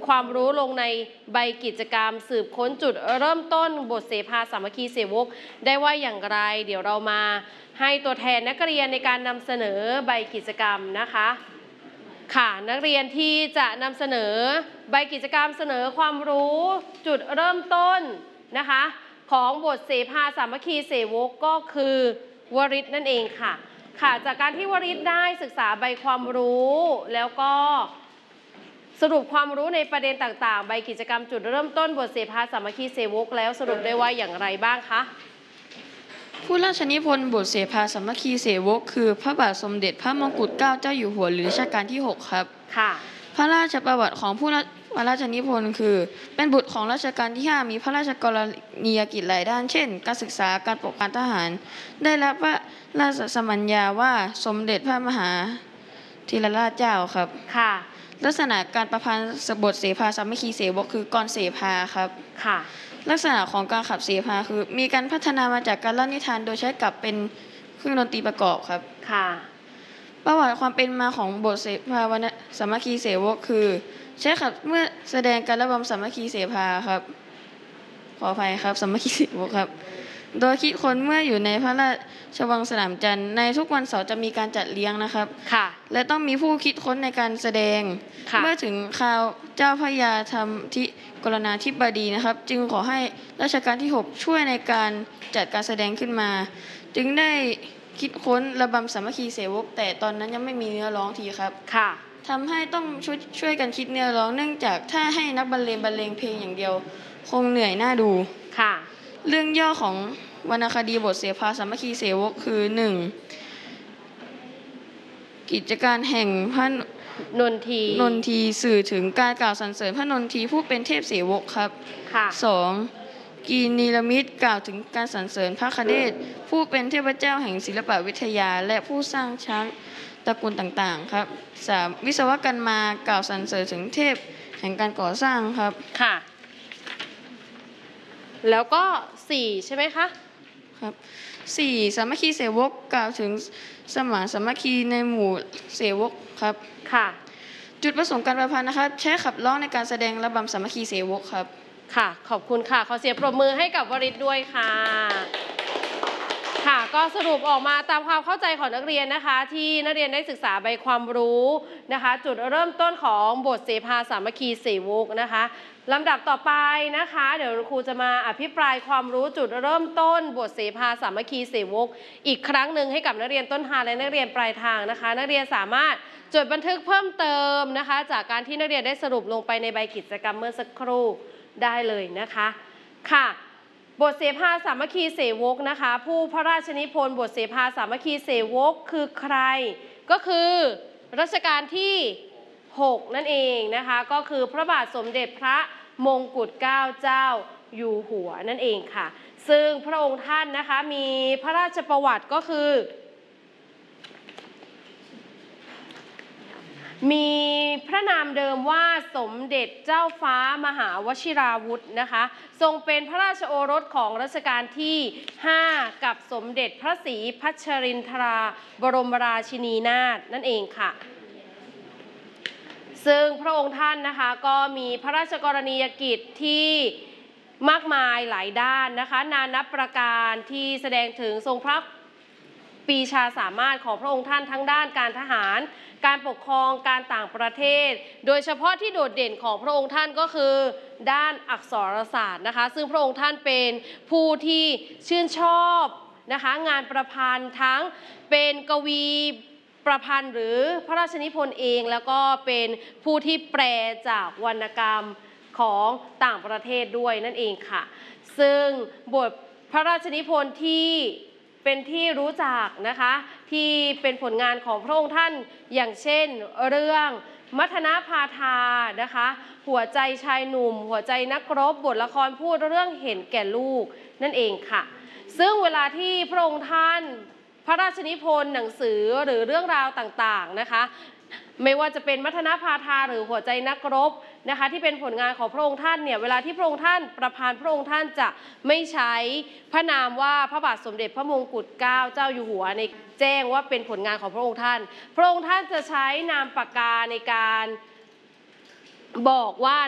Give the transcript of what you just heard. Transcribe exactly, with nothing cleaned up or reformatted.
ความรู้ลงในใบกิจกรรมสืบค้นจุดเริ่มต้นบทเสภาสามัคคีเสวกได้ว่าอย่างไรเดี๋ยวเรามาให้ตัวแทนนักเรียนในการนำเสนอใบกิจกรรมนะคะค่ะนักเรียนที่จะนำเสนอใบกิจกรรมเสนอความรู้จุดเริ่มต้นนะคะของบทเสภาสามัคคีเสวกก็คือวริศนั่นเองค่ะค่ะจากการที่วริศได้ศึกษาใบความรู้แล้วก็สรุปความรู้ในประเด็นต่างๆใบกิจกรรมจุดเริ่มต้นบทเสภาสามัคคีเสวกแล้วสรุปได้ว่าอย่างไรบ้างคะผู้ราชนิพนธ์บทเสภาสามัคคีเสวกคือพระบาทสมเด็จพระมงกุฎเกล้าเจ้าอยู่หัวหรือรัชกาลที่หกครับค่ะพระราชประวัติของผู้ราชนิพนธ์คือเป็นบุตรของรัชกาลที่ห้ามีพระราชกรณียกิจหลายด้านเช่นการศึกษาการปกครองทหารได้รับพระราชสมัญญาว่าสมเด็จพระมหาธีรราชเจ้าครับค่ะลักษณะการประพันธ์บทเสภาสามัคคีเสวกคือกรเสภาครับค่ะลักษณะของการขับเสภาคือมีการพัฒนามาจากการเล่านิทานโดยใช้กับเป็นเครื่องดนตรีประกอบครับค่ะประวัติความเป็นมาของบทเสภาวรรณสามัคคีเสวกคือใช้ขับเมื่อแสดงการระบำสามัคคีเสภาครับขออภัยครับสามัคคีเสวกครับโดยคิดค้นเมื่ออยู่ในพระราชวังสนามจันทร์ในทุกวันเสาร์จะมีการจัดเลี้ยงนะครับค่ะและต้องมีผู้คิดค้นในการแสดงเมื่อถึงคราวเจ้าพระยาธรรมธิกรณาธิบดีนะครับจึงขอให้รัชกาลที่หกช่วยในการจัดการแสดงขึ้นมาจึงได้คิดค้นระบำสามัคคีเสวกแต่ตอนนั้นยังไม่มีเนื้อร้องทีครับค่ะทำให้ต้องช่วยช่วยกันคิดเนื้อร้องเนื่องจากถ้าให้นักบรรเลงบรรเลงเพลงอย่างเดียวคงเหนื่อยน่าดูค่ะเรื่องย่อของวรรณคดีบทเสภาสามัคคีเสวกคือหนึ่งกิจการแห่งพระนนทีนนทีสื่อถึงการกล่าวสรรเสริญพระนนทีผู้เป็นเทพเสวกครับค่ะสองกีนีลมิตรกล่าวถึงการสรรเสริญพระคเนศผู้เป็นเทพเจ้าแห่งศิลปวิทยาและผู้สร้างช้างตระกูลต่างๆครับสามวิศวกรรมากล่าวสรรเสริญถึงเทพแห่งการก่อสร้างครับค่ะแล้วก็สี่ใช่ไหมคะครับสี่สามัคคีเสวกกล่าวถึงสมานสามัคคีในหมู่เสวกครับค่ะจุดประสงค์การประพันธ์นะครับใช้ขับร้องในการแสดงระบำสามัคคีเสวกครับค่ะขอบคุณค่ะขอเสียงปรบมือให้กับวริศด้วยค่ะค่ะก็สรุปออกมาตามความเข้าใจของนักเรียนนะคะที่นักเรียนได้ศึกษาใบความรู้นะคะจุดเริ่มต้นของบทเสภาสามัคคีเสวกนะคะลำดับต่อไปนะคะเดี๋ยวครูจะมาอภิปรายความรู้จุดเริ่มต้นบทเสภาสามัคคีเสวกอีกครั้งหนึ่งให้กับนักเรียนต้นทางและนักเรียนปลายทางนะคะนักเรียนสามารถจดบันทึกเพิ่มเติมนะคะจากการที่นักเรียนได้สรุปลงไปในใบกิจกรรมเมื่อสักครู่ได้เลยนะคะค่ะบทเสภาสามัคคีเสวกนะคะผู้พระราชนิพนธ์บทเสภาสามัคคีเสวกคือใครก็คือรัชกาลที่หกนั่นเองนะคะก็คือพระบาทสมเด็จพระมงกุฎเกล้าเจ้าอยู่หัวนั่นเองค่ะซึ่งพระองค์ท่านนะคะมีพระราชประวัติก็คือมีพระนามเดิมว่าสมเด็จเจ้าฟ้ามหาวชิราวุธนะคะทรงเป็นพระราชโอรสของรัชกาลที่ห้ากับสมเด็จพระศรีพัชรินทราบรมราชินีนาถนั่นเองค่ะซึ่งพระองค์ท่านนะคะก็มีพระราชกรณียกิจที่มากมายหลายด้านนะคะนานับประการที่แสดงถึงทรงพระปรีชาสามารถของพระองค์ท่านทั้งด้านการทหารการปกครองการต่างประเทศโดยเฉพาะที่โดดเด่นของพระองค์ท่านก็คือด้านอักษรศาสตร์นะคะซึ่งพระองค์ท่านเป็นผู้ที่ชื่นชอบนะคะงานประพันธ์ทั้งเป็นกวีประพันธ์หรือพระราชนิพนธ์เองแล้วก็เป็นผู้ที่แปลจากวรรณกรรมของต่างประเทศด้วยนั่นเองค่ะซึ่งบทพระราชนิพนธ์ที่เป็นที่รู้จักนะคะที่เป็นผลงานของพระองค์ท่านอย่างเช่นเรื่องมัทนาพาทานะคะหัวใจชายหนุ่มหัวใจนักรบบทละครพูดเรื่องเห็นแก่ลูกนั่นเองค่ะซึ่งเวลาที่พระองค์ท่านพระราชนิพนธ์หนังสือหรือเรื่องราวต่างๆนะคะไม่ว่าจะเป็นมัทนาพาทาหรือหัวใจนักรบนะคะที่เป็นผลงานของพระองค์ท่านเนี่ยเวลาที่พระองค์ท่านประพันธ์พระองค์ท่านจะไม่ใช้พระนามว่าพระบาทสมเด็จพระมงกุฎเกล้าเจ้าอยู่หัวในแจ้งว่าเป็นผลงานของพระองค์ท่านพระองค์ท่านจะใช้นามปากกาในการบอกว่า